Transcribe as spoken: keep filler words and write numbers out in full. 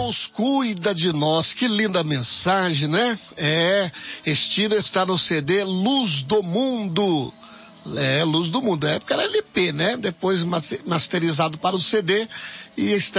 Deus cuida de nós. Que linda mensagem, né? É, Estina está no C D Luz do Mundo. É, Luz do Mundo. Na época era L P, né? Depois masterizado para o C D e está